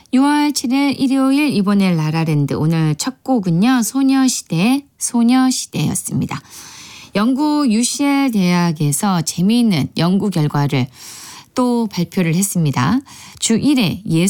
6월 7일 일요일 이번에 라라랜드 오늘 첫 곡은요. 소녀시대였습니다. 영국 UCL 대학에서 재미있는 연구 결과를 또 발표를 했습니다. 주 1회